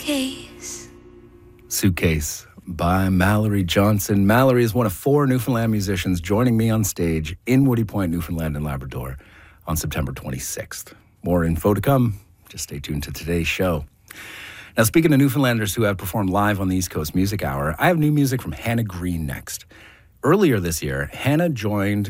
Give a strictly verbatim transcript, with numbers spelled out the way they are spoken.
Suitcase. Suitcase by Mallory Johnson. Mallory is one of four Newfoundland musicians joining me on stage in Woody Point, Newfoundland and Labrador on September twenty-sixth. More info to come. Just stay tuned to today's show. Now, speaking of Newfoundlanders who have performed live on the East Coast Music Hour, I have new music from Hannah Green next. Earlier this year, Hannah joined